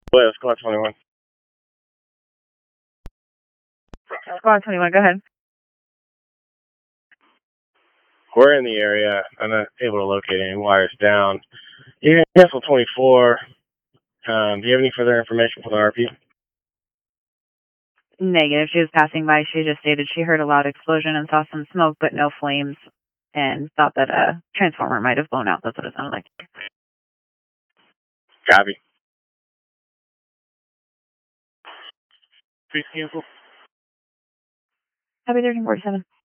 Wait, Squad 21. Squad 21, go ahead. We're in the area. I'm not able to locate any wires down. You can cancel 24. Do you have any further information from the RP? Negative. She was passing by. She just stated she heard a loud explosion and saw some smoke, but no flames, and thought that a transformer might have blown out. That's what it sounded like. Copy. Please cancel. Happy 1347.